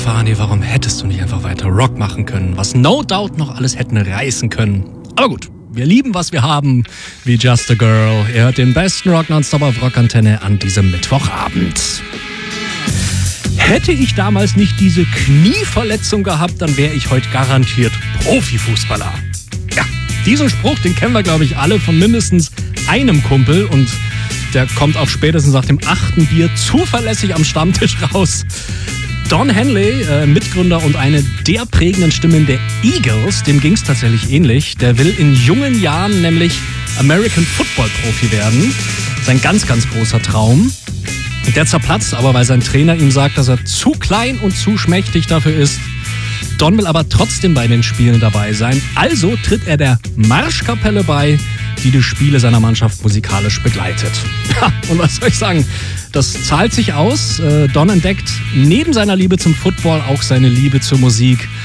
Stefanie, warum hättest du nicht einfach weiter Rock machen können, was No Doubt noch alles hätten reißen können. Aber gut, wir lieben, was wir haben, wie Just a Girl. Ihr hört den besten Rock nonstop auf Rockantenne an diesem Mittwochabend. Hätte ich damals nicht diese Knieverletzung gehabt, dann wäre ich heute garantiert Profifußballer. Ja, diesen Spruch, den kennen wir, glaube ich, alle von mindestens einem Kumpel und der kommt auch spätestens nach dem 8. Bier zuverlässig am Stammtisch raus. Don Henley, Mitgründer und eine der prägenden Stimmen der Eagles, dem ging es tatsächlich ähnlich. Der will in jungen Jahren nämlich American Football Profi werden. Sein ganz, ganz großer Traum. Der zerplatzt aber, weil sein Trainer ihm sagt, dass er zu klein und zu schmächtig dafür ist. Don will aber trotzdem bei den Spielen dabei sein. Also tritt er der Marschkapelle bei, die Spiele seiner Mannschaft musikalisch begleitet. Und was soll ich sagen? Das zahlt sich aus. Don entdeckt neben seiner Liebe zum Football auch seine Liebe zur Musik